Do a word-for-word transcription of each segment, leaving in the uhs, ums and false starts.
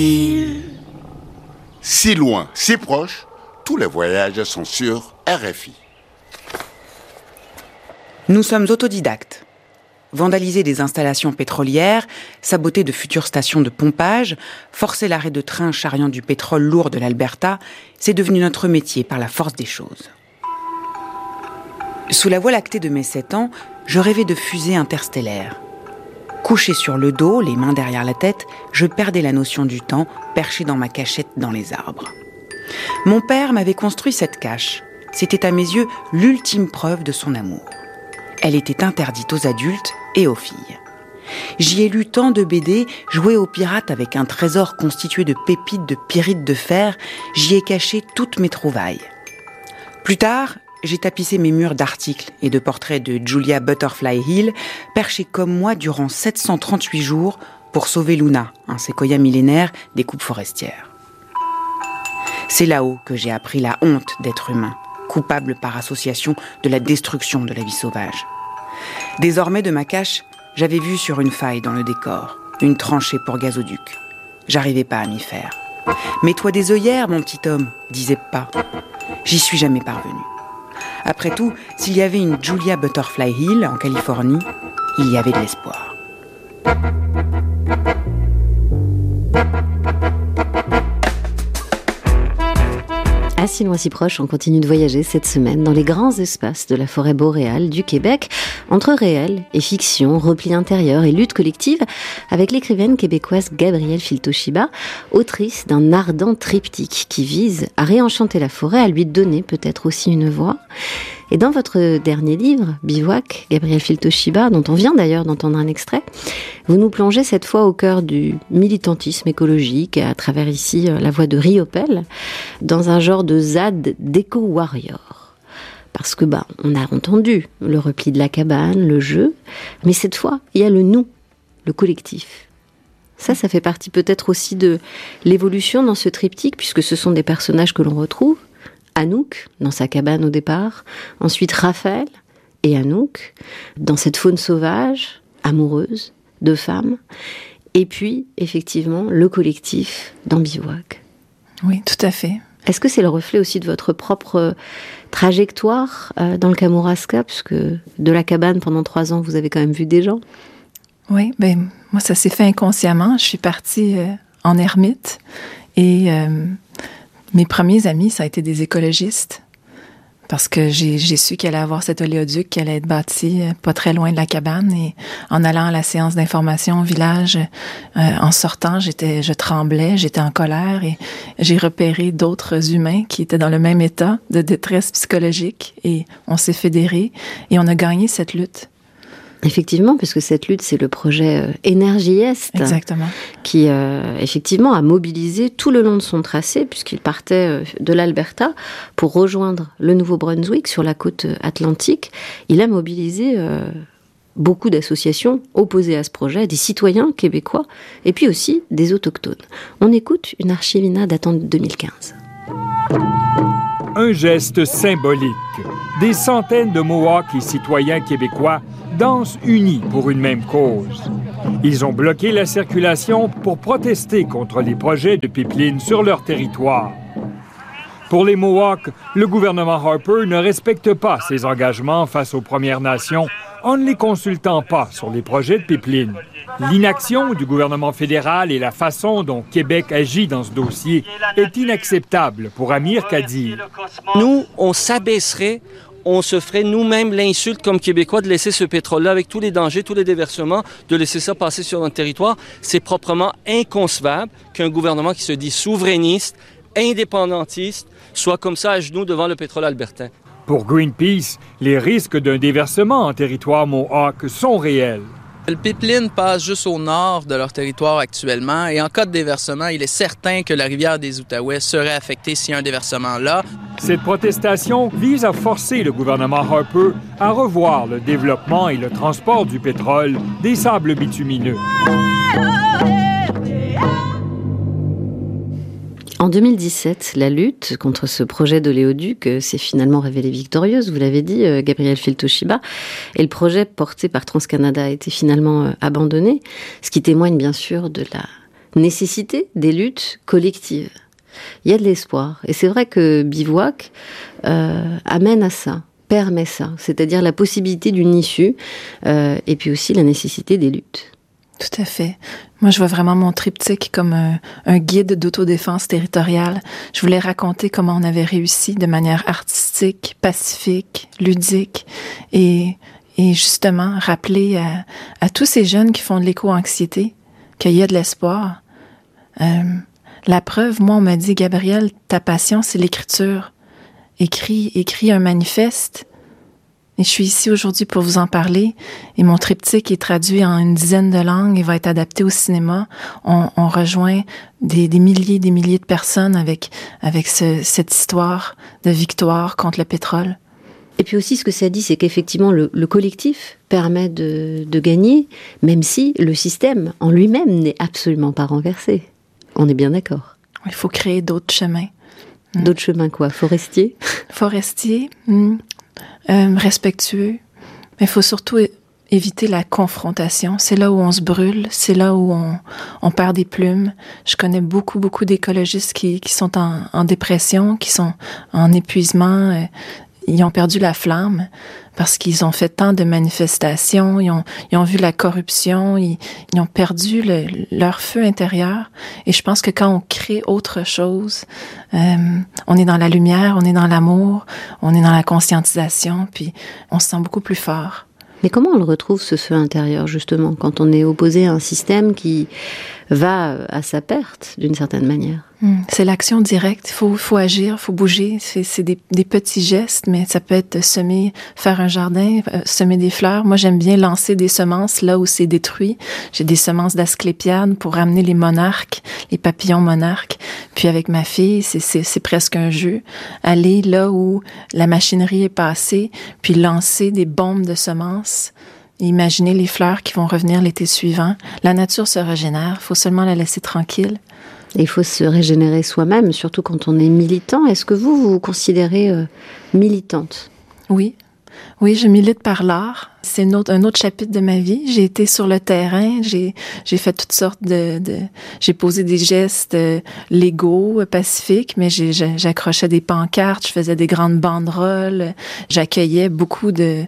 Si loin, si proche, tous les voyages sont sur R F I. Nous sommes autodidactes. Vandaliser des installations pétrolières, saboter de futures stations de pompage, forcer l'arrêt de trains charriant du pétrole lourd de l'Alberta, c'est devenu notre métier par la force des choses. Sous la voie lactée de mes sept ans, je rêvais de fusées interstellaires. Couché sur le dos, les mains derrière la tête, je perdais la notion du temps, perché dans ma cachette dans les arbres. Mon père m'avait construit cette cache. C'était à mes yeux l'ultime preuve de son amour. Elle était interdite aux adultes et aux filles. J'y ai lu tant de B D, joué aux pirates avec un trésor constitué de pépites de pyrite de fer, j'y ai caché toutes mes trouvailles. Plus tard, j'ai tapissé mes murs d'articles et de portraits de Julia Butterfly Hill, perchée comme moi durant sept cent trente-huit jours pour sauver Luna, un séquoia millénaire des coupes forestières. C'est là-haut que j'ai appris la honte d'être humain, coupable par association de la destruction de la vie sauvage. Désormais, de ma cache, j'avais vu sur une faille dans le décor, une tranchée pour gazoduc. J'arrivais pas à m'y faire. « Mets-toi des œillères, mon petit homme », disait pas. J'y suis jamais parvenue. Après tout, s'il y avait une Julia Butterfly Hill en Californie, il y avait de l'espoir. À si loin si proche, on continue de voyager cette semaine dans les grands espaces de la forêt boréale du Québec, entre réel et fiction, repli intérieur et lutte collective, avec l'écrivaine québécoise Gabrielle Filto-Chiba, autrice d'un ardent triptyque qui vise à réenchanter la forêt, à lui donner peut-être aussi une voix. Et dans votre dernier livre, Bivouac, Gabrielle Filto-Chiba, dont on vient d'ailleurs d'entendre un extrait, vous nous plongez cette fois au cœur du militantisme écologique, à travers ici la voix de Riopelle, dans un genre de Z A D d'éco-warrior. Parce que, bah, on a entendu le repli de la cabane, le jeu, mais cette fois, il y a le nous, le collectif. Ça, ça fait partie peut-être aussi de l'évolution dans ce triptyque, puisque ce sont des personnages que l'on retrouve. Anouk, dans sa cabane au départ, ensuite Raphaël et Anouk, dans cette faune sauvage, amoureuse, de femmes, et puis, effectivement, le collectif dans Bivouac. Oui, tout à fait. Est-ce que c'est le reflet aussi de votre propre trajectoire euh, dans le Kamouraska, puisque de la cabane, pendant trois ans, vous avez quand même vu des gens? Oui, ben moi, ça s'est fait inconsciemment. Je suis partie euh, en ermite, et... Euh, Mes premiers amis, ça a été des écologistes, parce que j'ai, j'ai su qu'il allait avoir cet oléoduc qui allait être bâti pas très loin de la cabane. Et en allant à la séance d'information au village, euh, en sortant, j'étais, je tremblais, j'étais en colère, et j'ai repéré d'autres humains qui étaient dans le même état de détresse psychologique, et on s'est fédérés et on a gagné cette lutte. Effectivement, puisque cette lutte, c'est le projet euh, Énergie Est. Exactement. Qui, euh, effectivement, a mobilisé tout le long de son tracé, puisqu'il partait euh, de l'Alberta pour rejoindre le Nouveau-Brunswick sur la côte atlantique. Il a mobilisé euh, beaucoup d'associations opposées à ce projet, des citoyens québécois, et puis aussi des autochtones. On écoute une archivina datant de deux mille quinze. Un geste symbolique. Des centaines de Mohawks et citoyens québécois dansent unis pour une même cause. Ils ont bloqué la circulation pour protester contre les projets de pipeline sur leur territoire. Pour les Mohawks, le gouvernement Harper ne respecte pas ses engagements face aux Premières Nations en ne les consultant pas sur les projets de pipeline. L'inaction du gouvernement fédéral et la façon dont Québec agit dans ce dossier est inacceptable pour Amir Kadir. Nous, on s'abaisserait, on se ferait nous-mêmes l'insulte comme Québécois de laisser ce pétrole-là avec tous les dangers, tous les déversements, de laisser ça passer sur notre territoire. C'est proprement inconcevable qu'un gouvernement qui se dit souverainiste, indépendantiste, soit comme ça à genoux devant le pétrole albertain. Pour Greenpeace, les risques d'un déversement en territoire Mohawk sont réels. Le pipeline passe juste au nord de leur territoire actuellement, et en cas de déversement, il est certain que la rivière des Outaouais serait affectée s'il y a un déversement là. Cette protestation vise à forcer le gouvernement Harper à revoir le développement et le transport du pétrole des sables bitumineux. En deux mille dix-sept, la lutte contre ce projet d'oléoduc s'est finalement révélée victorieuse, vous l'avez dit, Gabrielle Filto-Chiba, et le projet porté par TransCanada a été finalement abandonné, ce qui témoigne bien sûr de la nécessité des luttes collectives. Il y a de l'espoir. Et c'est vrai que Bivouac euh, amène à ça, permet ça, c'est-à-dire la possibilité d'une issue euh, et puis aussi la nécessité des luttes. Tout à fait. Moi, je vois vraiment mon triptyque comme un, un guide d'autodéfense territoriale. Je voulais raconter comment on avait réussi de manière artistique, pacifique, ludique et, et justement rappeler à, à tous ces jeunes qui font de l'éco-anxiété qu'il y a de l'espoir. Euh, la preuve, moi, on m'a dit, Gabrielle, ta passion, c'est l'écriture. Écris, écris un manifeste. Et je suis ici aujourd'hui pour vous en parler. Et mon triptyque est traduit en une dizaine de langues et va être adapté au cinéma. On, on rejoint des, des milliers des milliers de personnes avec, avec ce, cette histoire de victoire contre le pétrole. Et puis aussi, ce que ça dit, c'est qu'effectivement, le, le collectif permet de, de gagner, même si le système en lui-même n'est absolument pas renversé. On est bien d'accord. Il faut créer d'autres chemins. D'autres chemins quoi? Forestiers? Forestiers, hmm. euh, respectueux. Mais il faut surtout é- éviter la confrontation. C'est là où on se brûle, c'est là où on, on perd des plumes. Je connais beaucoup, beaucoup d'écologistes qui, qui sont en, en dépression, qui sont en épuisement. Euh, ils ont perdu la flamme parce qu'ils ont fait tant de manifestations, ils ont, ils ont vu la corruption, ils, ils ont perdu le, leur feu intérieur. Et je pense que quand on crée autre chose, euh, on est dans la lumière, on est dans l'amour, on est dans la conscientisation, puis on se sent beaucoup plus fort. Mais comment on le retrouve, ce feu intérieur, justement, quand on est opposé à un système qui va à sa perte, d'une certaine manière? C'est l'action directe. Il faut, faut agir, il faut bouger. C'est, c'est des, des petits gestes, mais ça peut être semer, faire un jardin, euh, semer des fleurs. Moi, j'aime bien lancer des semences là où c'est détruit. J'ai des semences d'asclépiades pour ramener les monarques, les papillons monarques. Puis avec ma fille, c'est, c'est, c'est presque un jeu. Aller là où la machinerie est passée, puis lancer des bombes de semences. Imaginez les fleurs qui vont revenir l'été suivant. La nature se régénère, il faut seulement la laisser tranquille. Il faut se régénérer soi-même, surtout quand on est militant. Est-ce que vous, vous vous considérez euh, militante? Oui. Oui, je milite par l'art. C'est une autre, un autre chapitre de ma vie. J'ai été sur le terrain, j'ai, j'ai fait toutes sortes de, de... J'ai posé des gestes euh, légaux, euh, pacifiques, mais j'ai, j'accrochais des pancartes, je faisais des grandes banderoles, j'accueillais beaucoup de,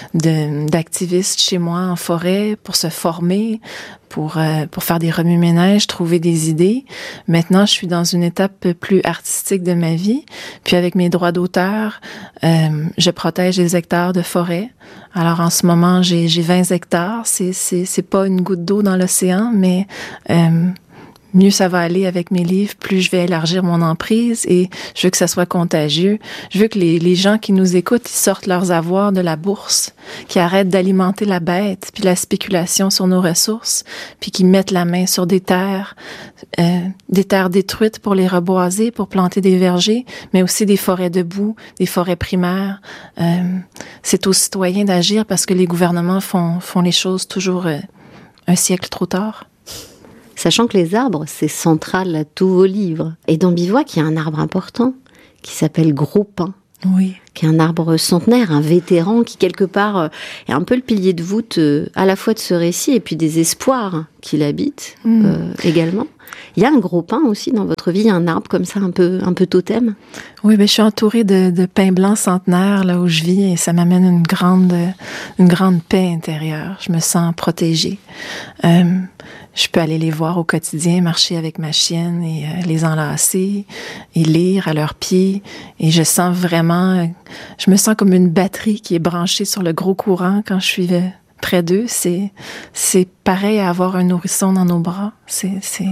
de, d'activistes chez moi en forêt pour se former, pour, euh, pour faire des remue-ménages, trouver des idées. Maintenant, je suis dans une étape plus artistique de ma vie. Puis avec mes droits d'auteur, euh, je protège les hectares de forêt. Alors en ce moment, j'ai, j'ai vingt hectares. C'est, c'est, c'est pas une goutte d'eau dans l'océan, mais euh, mieux ça va aller avec mes livres, plus je vais élargir mon emprise et je veux que ça soit contagieux. Je veux que les, les gens qui nous écoutent, ils sortent leurs avoirs de la bourse, qu'ils arrêtent d'alimenter la bête, puis la spéculation sur nos ressources, puis qu'ils mettent la main sur des terres, euh, des terres détruites pour les reboiser, pour planter des vergers, mais aussi des forêts debout, des forêts primaires. Euh, c'est aux citoyens d'agir parce que les gouvernements font, font les choses toujours euh, un siècle trop tard. Sachant que les arbres, c'est central à tous vos livres. Et dans Bivouac, il y a un arbre important qui s'appelle Gros Pin. Oui. Qui est un arbre centenaire, un vétéran qui, quelque part, est un peu le pilier de voûte à la fois de ce récit et puis des espoirs qui l'habitent mmh. euh, également. Il y a un gros pin aussi dans votre vie, un arbre comme ça, un peu, un peu totem? Oui, ben, je suis entourée de, de pins blancs centenaires là où je vis et ça m'amène une grande, une grande paix intérieure. Je me sens protégée. Euh, je peux aller les voir au quotidien, marcher avec ma chienne et euh, les enlacer et lire à leurs pieds. Et je sens vraiment, je me sens comme une batterie qui est branchée sur le gros courant quand je suis près d'eux. C'est, c'est pareil à avoir un nourrisson dans nos bras. C'est, c'est,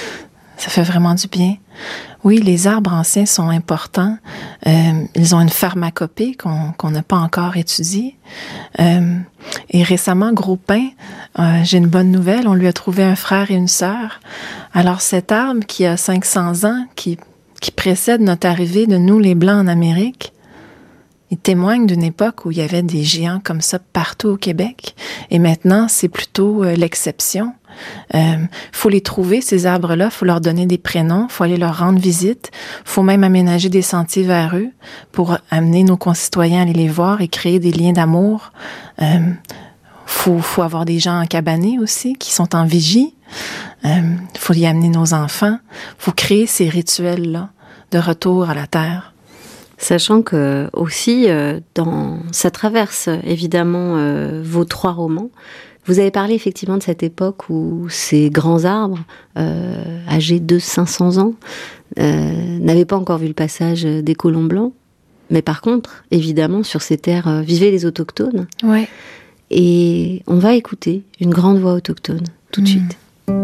ça fait vraiment du bien. Oui, les arbres anciens sont importants. Euh, ils ont une pharmacopée qu'on qu'on n'a pas encore étudiée. Euh, et récemment, Gros Pin, euh, j'ai une bonne nouvelle, on lui a trouvé un frère et une sœur. Alors cet arbre qui a cinq cents ans, qui, qui précède notre arrivée de nous les Blancs en Amérique, il témoigne d'une époque où il y avait des géants comme ça partout au Québec. Et maintenant, c'est plutôt euh, l'exception. Il euh, faut les trouver, ces arbres-là, il faut leur donner des prénoms, il faut aller leur rendre visite, il faut même aménager des sentiers vers eux pour amener nos concitoyens à aller les voir et créer des liens d'amour. Il euh, faut, faut avoir des gens encabanés aussi, qui sont en vigie. Il euh, faut y amener nos enfants. Il faut créer ces rituels-là de retour à la terre. Sachant que aussi, euh, dans, ça traverse évidemment euh, vos trois romans. Vous avez parlé effectivement de cette époque où ces grands arbres, euh, âgés de cinq cents ans, euh, n'avaient pas encore vu le passage des colons blancs. Mais par contre, évidemment, sur ces terres euh, vivaient les autochtones. Ouais. Et on va écouter une grande voix autochtone tout de mmh. suite.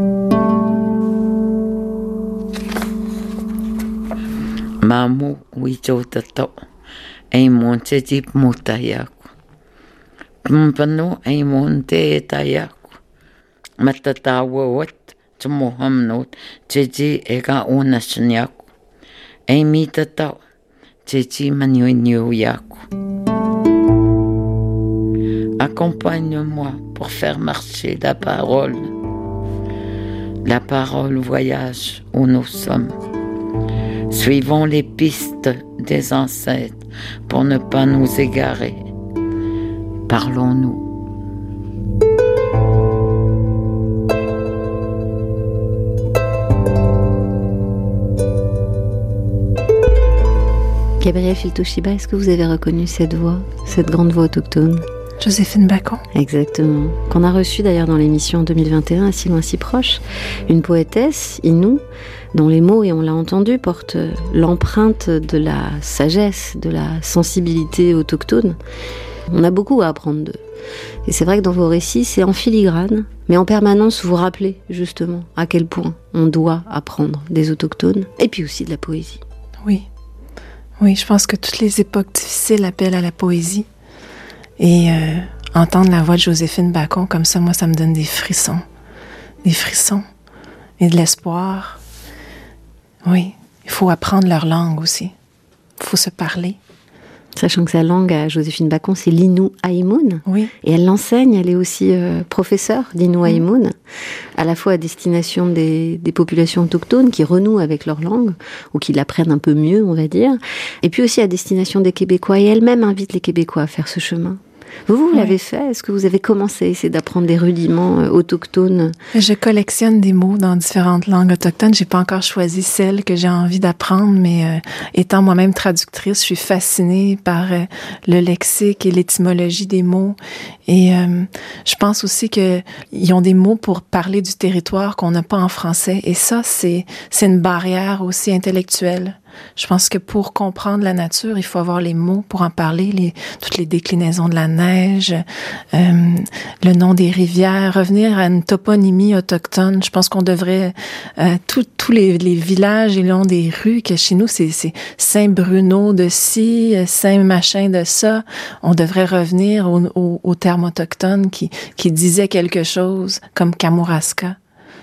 Mamu wicho tato ai monte tip mutayaku mpano ai monte tayaku matatawa wat tmohamnot tiji ega onasnyaku ai mitata tiji manyo yaku. Accompagne-moi pour faire marcher la parole. La parole voyage où nous sommes. Suivons les pistes des ancêtres pour ne pas nous égarer. Parlons-nous. Gabrielle Filtoshiba, est-ce que vous avez reconnu cette voix, cette grande voix autochtone ? Joséphine Bacon. Exactement. Qu'on a reçue d'ailleurs dans l'émission deux mille vingt et un, à Si loin, si proche. Une poétesse, Innu, dont les mots, et on l'a entendu, portent l'empreinte de la sagesse, de la sensibilité autochtone. On a beaucoup à apprendre d'eux. Et c'est vrai que dans vos récits, c'est en filigrane, mais en permanence, vous rappelez justement à quel point on doit apprendre des autochtones, et puis aussi de la poésie. Oui. Oui, je pense que toutes les époques difficiles appellent à la poésie. Et euh, entendre la voix de Joséphine Bacon comme ça, moi, ça me donne des frissons. Des frissons. Et de l'espoir. Oui, il faut apprendre leur langue aussi. Il faut se parler. Sachant que sa langue à Joséphine Bacon, c'est l'Innu Aimun. Oui. Et elle l'enseigne, elle est aussi euh, professeure d'Innu Aimun, mmh. à la fois à destination des, des populations autochtones qui renouent avec leur langue, ou qui l'apprennent un peu mieux, on va dire, et puis aussi à destination des Québécois. Et elle-même invite les Québécois à faire ce chemin. Vous, vous oui. l'avez fait? Est-ce que vous avez commencé à essayer d'apprendre des rudiments euh, autochtones? Je collectionne des mots dans différentes langues autochtones. J'ai pas encore choisi celle que j'ai envie d'apprendre, mais euh, étant moi-même traductrice, je suis fascinée par euh, le lexique et l'étymologie des mots. Et euh, je pense aussi que ils ont des mots pour parler du territoire qu'on n'a pas en français. Et ça, c'est c'est une barrière aussi intellectuelle. Je pense que pour comprendre la nature, il faut avoir les mots pour en parler, les, toutes les déclinaisons de la neige, euh, le nom des rivières, revenir à une toponymie autochtone. Je pense qu'on devrait, euh, tous tous les, les villages et le long des rues, que chez nous, c'est, c'est Saint-Bruno de ci, Saint-Machin de ça. On devrait revenir au, au, au terme autochtone qui, qui disait quelque chose, comme Kamouraska.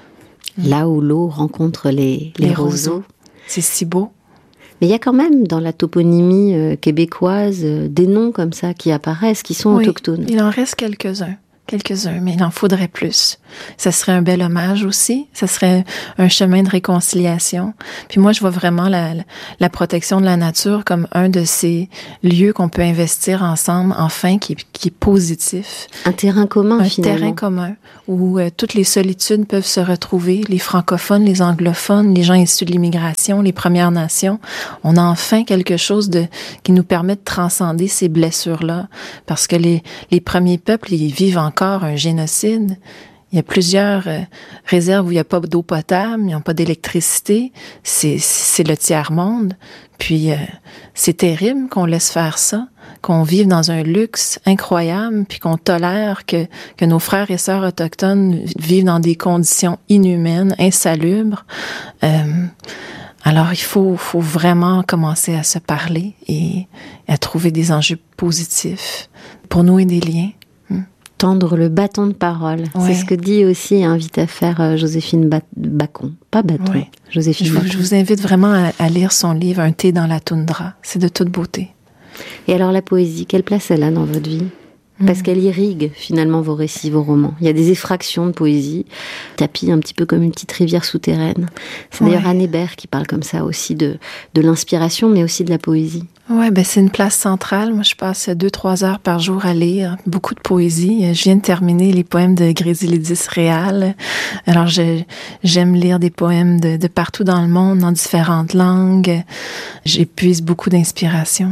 Là où l'eau rencontre les, les, les roseaux. roseaux. C'est si beau. Mais il y a quand même dans la toponymie euh, québécoise euh, des noms comme ça qui apparaissent, qui sont oui, autochtones. Il en reste quelques-uns, quelques-uns, mais il en faudrait plus. Ça serait un bel hommage aussi, ça serait un chemin de réconciliation. Puis moi, je vois vraiment la, la protection de la nature comme un de ces lieux qu'on peut investir ensemble, enfin, qui, qui est positif. Un terrain commun, un finalement. Un terrain commun, où euh, toutes les solitudes peuvent se retrouver, les francophones, les anglophones, les gens issus de l'immigration, les Premières Nations. On a enfin quelque chose de qui nous permet de transcender ces blessures-là, parce que les, les premiers peuples, ils vivent encore un génocide. Il y a plusieurs euh, réserves où il n'y a pas d'eau potable, il n'y a pas d'électricité. C'est, c'est le tiers-monde. Puis, euh, c'est terrible qu'on laisse faire ça, qu'on vive dans un luxe incroyable, puis qu'on tolère que, que nos frères et sœurs autochtones vivent dans des conditions inhumaines, insalubres. Euh, alors, il faut, faut vraiment commencer à se parler et à trouver des enjeux positifs pour nouer des liens. Tendre le bâton de parole. Ouais. C'est ce que dit aussi, invite à faire euh, Joséphine ba- Bacon. Pas Bâton, ouais. Joséphine je, Bacon. Je vous invite vraiment à, à lire son livre « Un thé dans la toundra ». C'est de toute beauté. Et alors la poésie, quelle place elle a dans votre vie? parce mmh. qu'elle irrigue finalement vos récits, vos romans. Il y a des effractions de poésie, tapis un petit peu comme une petite rivière souterraine. C'est d'ailleurs ouais. Anne Hébert qui parle comme ça aussi de, de l'inspiration, mais aussi de la poésie. Oui, ben c'est une place centrale. Moi, je passe deux, trois heures par jour à lire beaucoup de poésie. Je viens de terminer les poèmes de Grésylidis Réal. Alors, je, j'aime lire des poèmes de, de partout dans le monde, dans différentes langues. J'épuise beaucoup d'inspiration.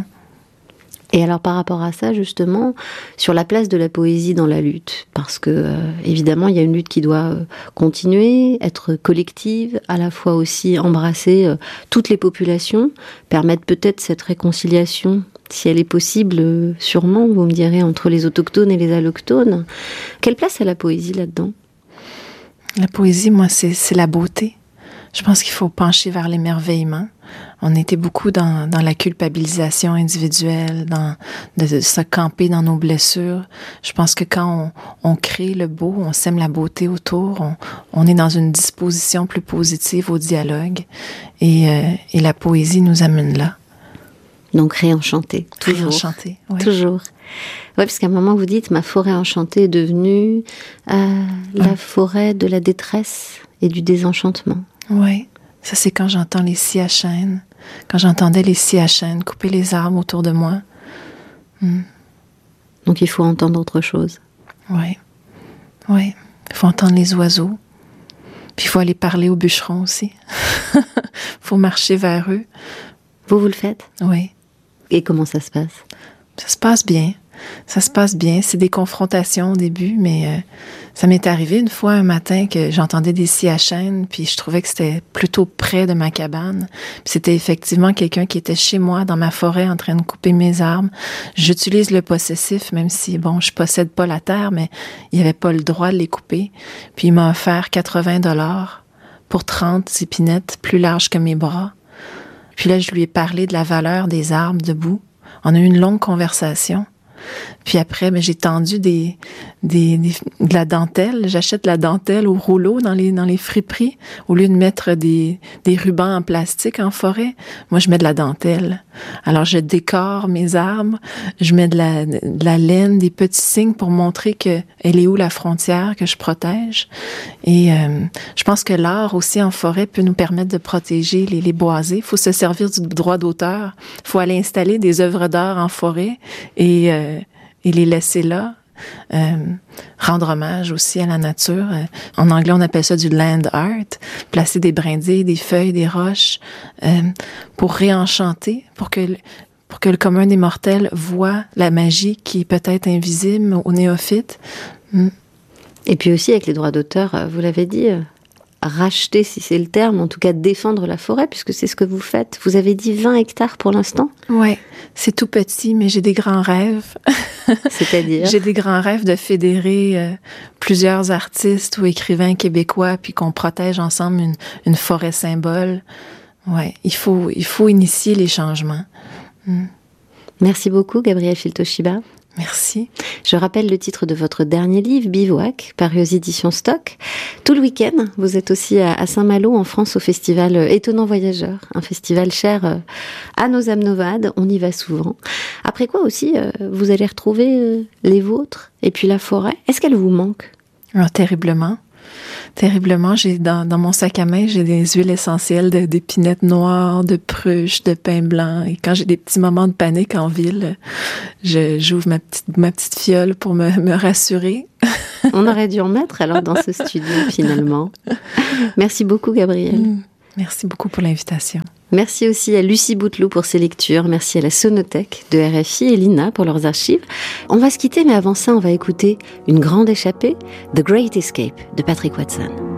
Et alors par rapport à ça, justement, sur la place de la poésie dans la lutte, parce que euh, évidemment, il y a une lutte qui doit euh, continuer, être collective, à la fois aussi embrasser euh, toutes les populations, permettre peut-être cette réconciliation, si elle est possible, euh, sûrement, vous me direz, entre les autochtones et les allochtones. Quelle place a la poésie là-dedans? La poésie, moi, c'est, c'est la beauté. Je pense qu'il faut pencher vers l'émerveillement. On était beaucoup dans, dans la culpabilisation individuelle, dans de, de se camper dans nos blessures. Je pense que quand on, on crée le beau, on sème la beauté autour, on, on est dans une disposition plus positive au dialogue. Et, euh, et la poésie nous amène là. Donc réenchanter, toujours. Réenchanter, oui. Toujours. Oui, parce qu'à un moment, vous dites, ma forêt enchantée est devenue euh, la ouais. forêt de la détresse et du désenchantement. Oui. Ça, c'est quand j'entends les scies à chêne. Quand j'entendais les scies à chêne couper les arbres autour de moi. Mm. Donc, il faut entendre autre chose. Oui. Oui. Il faut entendre les oiseaux. Puis, il faut aller parler aux bûcherons aussi. Il faut marcher vers eux. Vous, vous le faites? Oui. Et comment ça se passe? Ça se passe bien. Ça se passe bien. C'est des confrontations au début, mais euh, ça m'est arrivé une fois un matin que j'entendais des scies à chêne, puis je trouvais que c'était plutôt près de ma cabane. Puis c'était effectivement quelqu'un qui était chez moi, dans ma forêt, en train de couper mes arbres. J'utilise le possessif, même si, bon, je possède pas la terre, mais il avait pas le droit de les couper. Puis il m'a offert quatre-vingts dollars pour trente épinettes plus larges que mes bras. Puis là, je lui ai parlé de la valeur des arbres debout. On a eu une longue conversation. Puis après, ben, j'ai tendu des, des, des, de la dentelle. J'achète de la dentelle au rouleau dans les, dans les friperies. Au lieu de mettre des, des rubans en plastique en forêt, moi, je mets de la dentelle. Alors, je décore mes arbres. Je mets de la, de la laine, des petits signes pour montrer que elle est où la frontière que je protège. Et euh, je pense que l'art aussi en forêt peut nous permettre de protéger les, les boisés. Il faut se servir du droit d'auteur. Il faut aller installer des œuvres d'art en forêt et euh, et les laisser là, euh, rendre hommage aussi à la nature. Euh, en anglais, on appelle ça du land art, placer des brindilles, des feuilles, des roches, euh, pour réenchanter, pour que, pour que le commun des mortels voit la magie qui est peut-être invisible aux néophytes. Mm. Et puis aussi, avec les droits d'auteur, vous l'avez dit, racheter, si c'est le terme, en tout cas défendre la forêt, puisque c'est ce que vous faites. Vous avez dit vingt hectares pour l'instant? Oui, c'est tout petit, mais j'ai des grands rêves. C'est-à-dire? J'ai des grands rêves de fédérer euh, plusieurs artistes ou écrivains québécois, puis qu'on protège ensemble une, une forêt symbole. Ouais, il faut, il faut initier les changements. Mm. Merci beaucoup, Gabrielle Filtoshiba. Merci. Je rappelle le titre de votre dernier livre, Bivouac, paru aux éditions Stock. Tout le week-end, vous êtes aussi à Saint-Malo, en France, au festival Étonnant Voyageur, un festival cher à nos âmes nomades. On y va souvent. Après quoi aussi, vous allez retrouver les vôtres et puis la forêt. Est-ce qu'elle vous manque? Alors, terriblement. Terriblement, j'ai dans, dans mon sac à main, j'ai des huiles essentielles de, d'épinettes noires, de pruches, de pain blanc. Et quand j'ai des petits moments de panique en ville, je, j'ouvre ma petite, ma petite fiole pour me, me rassurer. On aurait dû en mettre alors dans ce studio finalement. Merci beaucoup, Gabrielle. Mmh. Merci beaucoup pour l'invitation. Merci aussi à Lucie Bouteloup pour ses lectures. Merci à la Sonothèque de R F I et l'I N A pour leurs archives. On va se quitter, mais avant ça, on va écouter une grande échappée, The Great Escape de Patrick Watson.